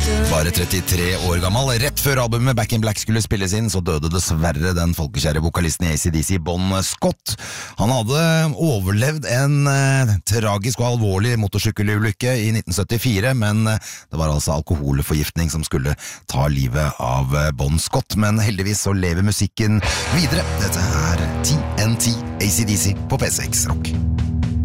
Bare 33 år gammel. Rett før albumet Back in Black skulle spilles inn, så døde dessverre den folkekjære vokalisten i AC/DC, Bon Scott. Han hadde overlevd en tragisk og alvorlig motorsykkelulykke i 1974, men det var altså alkoholforgiftning som skulle ta livet av Bon Scott. Men heldigvis så lever musikken videre. Dette er TNT AC/DC på P6 Rock.